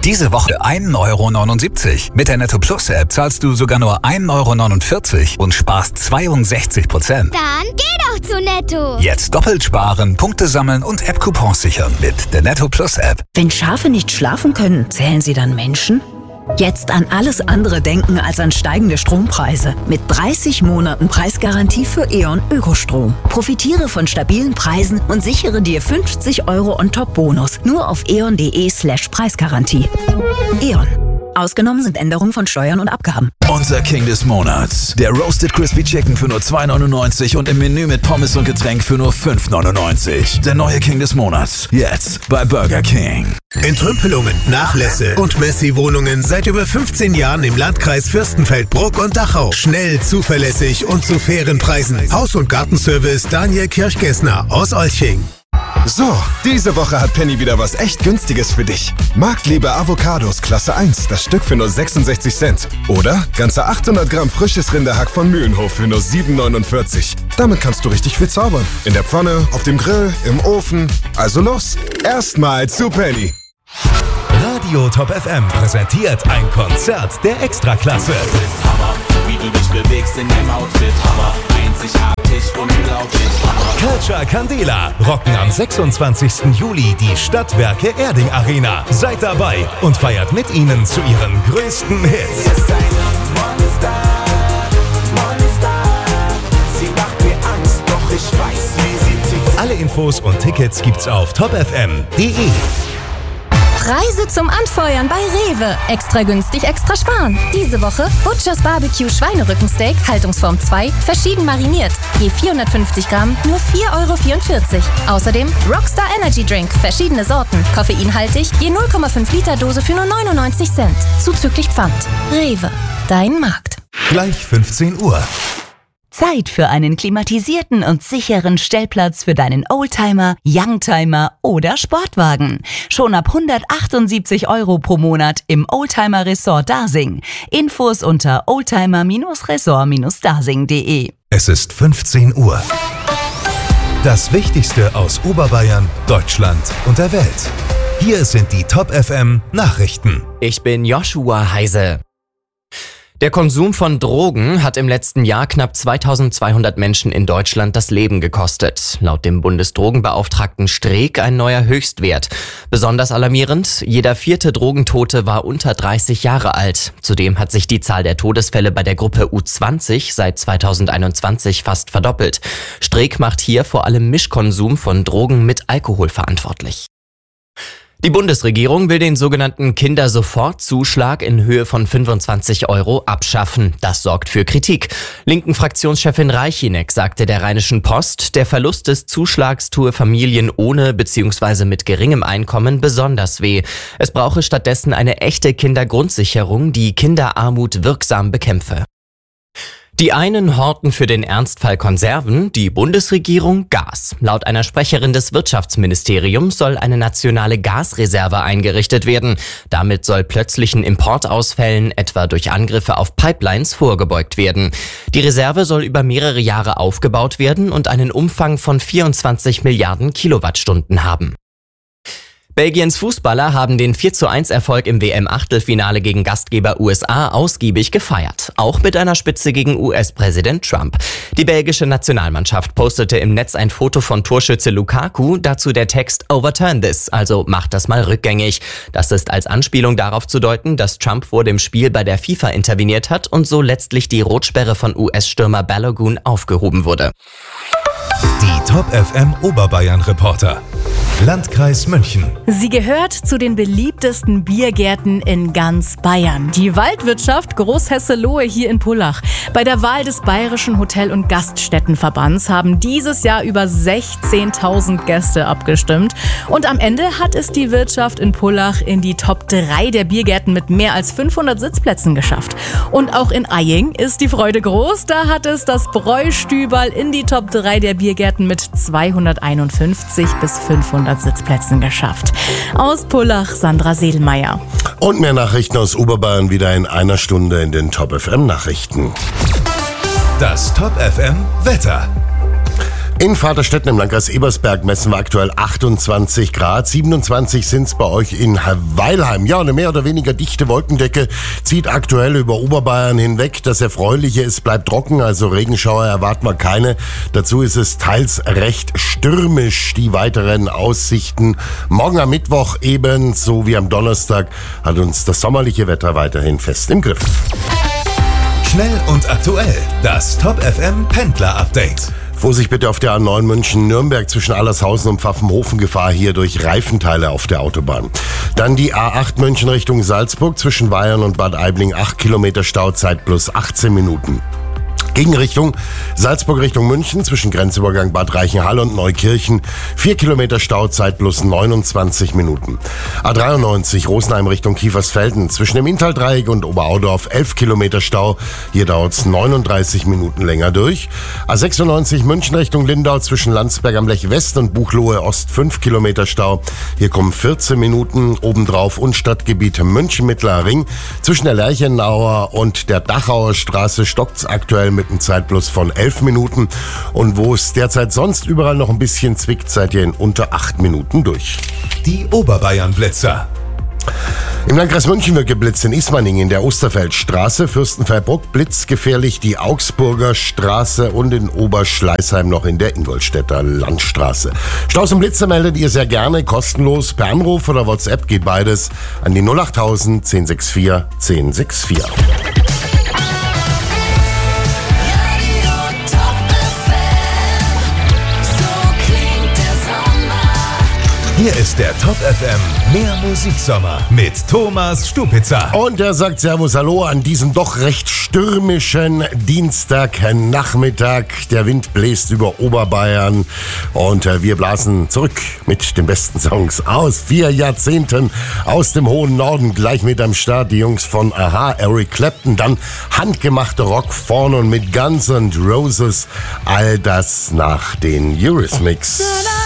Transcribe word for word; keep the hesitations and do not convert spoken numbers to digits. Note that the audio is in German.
Diese Woche ein Euro neunundsiebzig. Mit der Netto Plus App zahlst du sogar nur ein Euro neunundvierzig und sparst zweiundsechzig Prozent. Dann geh doch zu Netto. Jetzt doppelt sparen, Punkte sammeln und App-Coupons sichern mit der Netto Plus App. Wenn Schafe nicht schlafen können, zählen sie dann Menschen? Jetzt an alles andere denken als an steigende Strompreise. Mit dreißig Monaten Preisgarantie für E.ON Ökostrom. Profitiere von stabilen Preisen und sichere dir fünfzig Euro On-Top-Bonus. Nur auf eon.de slash Preisgarantie. E.ON. Ausgenommen sind Änderungen von Steuern und Abgaben. Unser King des Monats. Der Roasted Crispy Chicken für nur zwei neunundneunzig und im Menü mit Pommes und Getränk für nur fünf neunundneunzig. Der neue King des Monats. Jetzt bei Burger King. Entrümpelungen, Nachlässe und Messi-Wohnungen seit über fünfzehn Jahren im Landkreis Fürstenfeldbruck und Dachau. Schnell, zuverlässig und zu fairen Preisen. Haus- und Gartenservice Daniel Kirchgessner aus Olching. So, diese Woche hat Penny wieder was echt Günstiges für dich. Marktliebe Avocados Klasse eins, das Stück für nur sechsundsechzig Cent. Oder ganze achthundert Gramm frisches Rinderhack von Mühlenhof für nur sieben neunundvierzig. Damit kannst du richtig viel zaubern. In der Pfanne, auf dem Grill, im Ofen. Also los, erstmal zu Penny. Radio Top F M präsentiert ein Konzert der Extraklasse. Du bist Hammer, wie du dich bewegst in deinem Outfit. Hammer, einzigartig, unglaublich. Hammer. Culture Candela rocken am sechsundzwanzigsten Juli die Stadtwerke Erding Arena. Seid dabei und feiert mit ihnen zu ihren größten Hits. Sie ist ein Monster, Monster. Sie macht mir Angst, doch ich weiß, wie sie tickt. Alle Infos und Tickets gibt's auf top f m punkt d e. Preise zum Anfeuern bei Rewe. Extra günstig, extra sparen. Diese Woche Butchers Barbecue Schweinerückensteak, Haltungsform zwei, verschieden mariniert. Je vierhundertfünfzig Gramm, nur vier Euro vierundvierzig. Außerdem Rockstar Energy Drink, verschiedene Sorten. Koffeinhaltig, je null Komma fünf Liter Dose für nur neunundneunzig Cent. Zuzüglich Pfand. Rewe, dein Markt. Gleich fünfzehn Uhr. Zeit für einen klimatisierten und sicheren Stellplatz für deinen Oldtimer, Youngtimer oder Sportwagen. Schon ab hundertachtundsiebzig Euro pro Monat im Oldtimer Resort Dasing. Infos unter oldtimer Resort Dasing punkt de. Es ist fünfzehn Uhr. Das Wichtigste aus Oberbayern, Deutschland und der Welt. Hier sind die Top F M Nachrichten. Ich bin Joshua Heise. Der Konsum von Drogen hat im letzten Jahr knapp zweitausendzweihundert Menschen in Deutschland das Leben gekostet. Laut dem Bundesdrogenbeauftragten Streeck ein neuer Höchstwert. Besonders alarmierend, jeder vierte Drogentote war unter dreißig Jahre alt. Zudem hat sich die Zahl der Todesfälle bei der Gruppe U zwanzig seit zweitausendeinundzwanzig fast verdoppelt. Streeck macht hier vor allem Mischkonsum von Drogen mit Alkohol verantwortlich. Die Bundesregierung will den sogenannten Kindersofortzuschlag in Höhe von fünfundzwanzig Euro abschaffen. Das sorgt für Kritik. Linken Fraktionschefin Reichinek sagte der Rheinischen Post, der Verlust des Zuschlags tue Familien ohne bzw. mit geringem Einkommen besonders weh. Es brauche stattdessen eine echte Kindergrundsicherung, die Kinderarmut wirksam bekämpfe. Die einen horten für den Ernstfall Konserven, die Bundesregierung Gas. Laut einer Sprecherin des Wirtschaftsministeriums soll eine nationale Gasreserve eingerichtet werden. Damit soll plötzlichen Importausfällen, etwa durch Angriffe auf Pipelines, vorgebeugt werden. Die Reserve soll über mehrere Jahre aufgebaut werden und einen Umfang von vierundzwanzig Milliarden Kilowattstunden haben. Belgiens Fußballer haben den vier zu eins Erfolg im W M-Achtelfinale gegen Gastgeber U S A ausgiebig gefeiert. Auch mit einer Spitze gegen U S-Präsident Trump. Die belgische Nationalmannschaft postete im Netz ein Foto von Torschütze Lukaku, dazu der Text "Overturn this", also "Macht das mal rückgängig". Das ist als Anspielung darauf zu deuten, dass Trump vor dem Spiel bei der FIFA interveniert hat und so letztlich die Rotsperre von U S-Stürmer Balogun aufgehoben wurde. Die Top F M Oberbayern Reporter. Landkreis München. Sie gehört zu den beliebtesten Biergärten in ganz Bayern. Die Waldwirtschaft Großhesselohe hier in Pullach. Bei der Wahl des Bayerischen Hotel- und Gaststättenverbands haben dieses Jahr über sechzehntausend Gäste abgestimmt. Und am Ende hat es die Wirtschaft in Pullach in die Top drei der Biergärten mit mehr als fünfhundert Sitzplätzen geschafft. Und auch in Eying ist die Freude groß. Da hat es das Bräustüberl in die Top drei der Biergärten mit zweihunderteinundfünfzig bis fünfhundert Sitzplätzen geschafft. Aus Pullach, Sandra Sedelmeier. Und mehr Nachrichten aus Oberbayern wieder in einer Stunde in den Top F M Nachrichten. Das Top F M Wetter. In Vaterstetten im Landkreis Ebersberg messen wir aktuell achtundzwanzig Grad. siebenundzwanzig sind es bei euch in Weilheim. Ja, eine mehr oder weniger dichte Wolkendecke zieht aktuell über Oberbayern hinweg. Das Erfreuliche ist, bleibt trocken, also Regenschauer erwarten wir keine. Dazu ist es teils recht stürmisch, die weiteren Aussichten. Morgen am Mittwoch ebenso wie am Donnerstag hat uns das sommerliche Wetter weiterhin fest im Griff. Schnell und aktuell, das Top F M Pendler Update. Vorsicht bitte auf der A neun München-Nürnberg zwischen Allershausen und Pfaffenhofen, Gefahr hier durch Reifenteile auf der Autobahn. Dann die A acht München Richtung Salzburg zwischen Bayern und Bad Aibling, acht Kilometer Stauzeit plus achtzehn Minuten. Gegenrichtung Salzburg Richtung München zwischen Grenzübergang Bad Reichenhall und Neukirchen, vier Kilometer Stauzeit plus neunundzwanzig Minuten. A dreiundneunzig Rosenheim Richtung Kiefersfelden zwischen dem Inntal-Dreieck und Oberaudorf, elf Kilometer Stau, hier dauert es neununddreißig Minuten länger durch. A sechsundneunzig München Richtung Lindau zwischen Landsberg am Lech West und Buchloe Ost, fünf Kilometer Stau, hier kommen vierzehn Minuten. Obendrauf und Stadtgebiet München Mittlerer Ring zwischen der Lerchenauer und der Dachauer Straße stockt's aktuell mit einem Zeitplus von elf Minuten. Und wo es derzeit sonst überall noch ein bisschen zwickt, seid ihr in unter acht Minuten durch. Die Oberbayern-Blitzer. Im Landkreis München wird geblitzt in Ismaning in der Osterfeldstraße, Fürstenfeldbruck blitzgefährlich die Augsburger Straße und in Oberschleißheim noch in der Ingolstädter Landstraße. Staus und Blitzer meldet ihr sehr gerne kostenlos per Anruf oder WhatsApp, geht beides an die null achttausend zehn sechs vier zehn sechs vier. Hier ist der Top F M Mehr Musiksommer mit Thomas Stupitzer. Und er sagt Servus, hallo an diesem doch recht stürmischen Dienstagnachmittag. Der Wind bläst über Oberbayern und äh, wir blasen zurück mit den besten Songs aus vier Jahrzehnten aus dem hohen Norden. Gleich mit am Start die Jungs von Aha, Eric Clapton, dann handgemachte Rock vorne und mit Guns N' Roses. All das nach den Eurythmics.